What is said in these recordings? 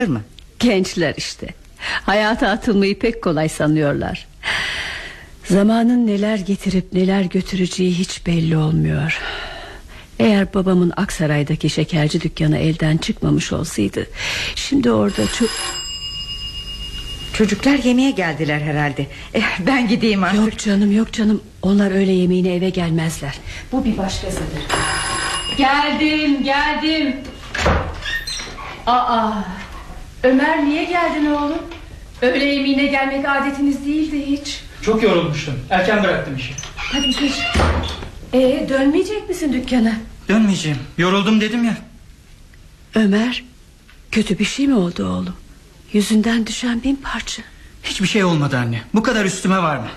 mı? Gençler işte. Hayata atılmayı pek kolay sanıyorlar. Zamanın neler getirip neler götüreceği hiç belli olmuyor. Eğer babamın Aksaray'daki şekerci dükkanı elden çıkmamış olsaydı, şimdi orada Çocuklar yemeğe geldiler herhalde. Ben gideyim artık. Yok canım, onlar öğle yemeğine eve gelmezler. Bu bir başkasıdır. Geldim. Ömer, niye geldin oğlum? Öğle yemeğine gelmek adetiniz değildi hiç. Çok yorulmuştum, erken bıraktım işi. Hadi geç. Dönmeyecek misin dükkana? Dönmeyeceğim, yoruldum dedim ya. Ömer, kötü bir şey mi oldu oğlum? Yüzünden düşen bin parça. Hiçbir şey olmadı anne, bu kadar üstüme var mı?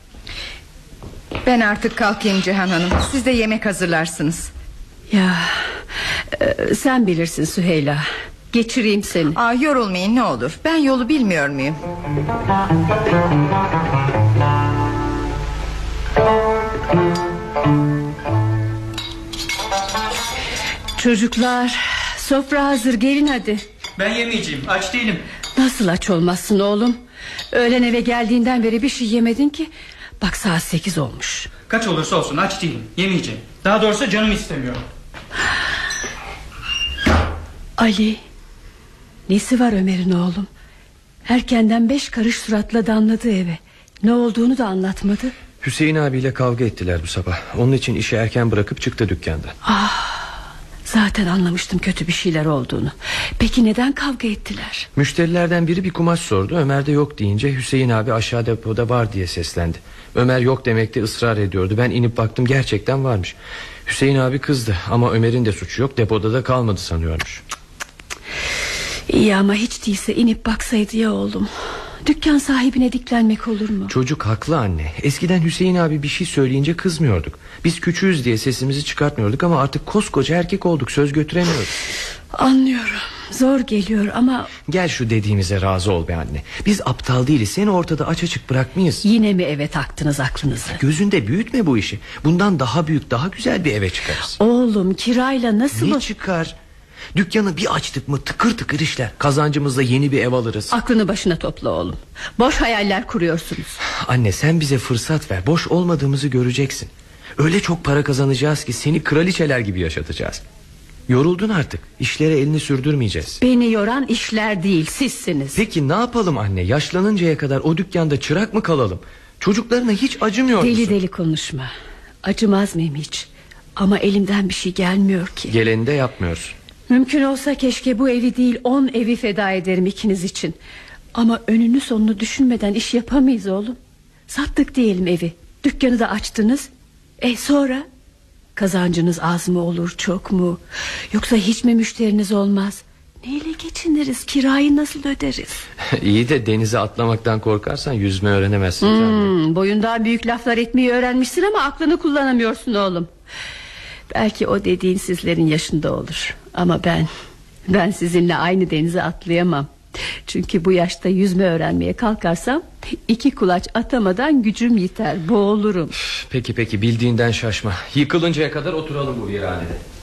Ben artık kalkayım Cihan Hanım. Siz de yemek hazırlarsınız. Ya sen bilirsin Süheyla. Geçireyim seni. Yorulmayın ne olur. Ben yolu bilmiyor muyum? Çocuklar, sofra hazır, gelin hadi. Ben yemeyeceğim, aç değilim. Nasıl aç olmazsın oğlum? Öğlen eve geldiğinden beri bir şey yemedin ki. Bak saat 8 olmuş. Kaç olursa olsun aç değilim, yemeyeceğim. Daha doğrusu canım istemiyor. Ali, nesi var Ömer'in oğlum? Erkenden 5 karış suratla damladı eve. Ne olduğunu da anlatmadı. Hüseyin abiyle kavga ettiler bu sabah. Onun için işi erken bırakıp çıktı dükkandan. Zaten anlamıştım kötü bir şeyler olduğunu. Peki neden kavga ettiler? Müşterilerden biri bir kumaş sordu. Ömer de yok deyince Hüseyin abi aşağı depoda var diye seslendi. Ömer yok demekte ısrar ediyordu. Ben inip baktım, gerçekten varmış. Hüseyin abi kızdı ama Ömer'in de suçu yok, depoda da kalmadı sanıyormuş. İyi ama hiç değilse inip baksaydı ya oğlum. Dükkan sahibine diklenmek olur mu? Çocuk haklı anne. Eskiden Hüseyin abi bir şey söyleyince kızmıyorduk. Biz küçüğüz diye sesimizi çıkartmıyorduk ama artık koskoca erkek olduk, söz götüremiyoruz. Anlıyorum, zor geliyor ama... Gel şu dediğimize razı ol be anne. Biz aptal değiliz, seni ortada aç açık bırakmayız. Yine mi eve taktınız aklınızı? Gözünde büyütme bu işi. Bundan daha büyük, daha güzel bir eve çıkarız. Oğlum, kirayla nasıl... Ne çıkar? Dükkanı bir açtık mı tıkır tıkır işler. Kazancımızla yeni bir ev alırız. Aklını başına topla oğlum. Boş hayaller kuruyorsunuz. Anne, sen bize fırsat ver. Boş olmadığımızı göreceksin. Öyle çok para kazanacağız ki seni kraliçeler gibi yaşatacağız. Yoruldun artık. İşlere elini sürdürmeyeceğiz. Beni yoran işler değil, sizsiniz. Peki ne yapalım anne? Yaşlanıncaya kadar o dükkanda çırak mı kalalım? Çocuklarına hiç acımıyor musun? Deli konuşma. Acımaz mıyım hiç? Ama elimden bir şey gelmiyor ki. Geleni de yapmıyorsun. Mümkün olsa keşke bu evi değil 10 evi feda ederim ikiniz için. Ama önünü sonunu düşünmeden iş yapamayız oğlum. Sattık diyelim evi, dükkanı da açtınız. Sonra kazancınız az mı olur, çok mu? Yoksa hiç mi müşteriniz olmaz? Neyle geçiniriz, kirayı nasıl öderiz? İyi de denize atlamaktan korkarsan yüzme öğrenemezsin. Boyundan büyük laflar etmeyi öğrenmişsin ama aklını kullanamıyorsun oğlum. Belki o dediğin sizlerin yaşında olur. Ama ben sizinle aynı denize atlayamam. Çünkü bu yaşta yüzme öğrenmeye kalkarsam 2 kulaç atamadan gücüm yeter, boğulurum. Peki bildiğinden şaşma. Yıkılıncaya kadar oturalım bu viranede.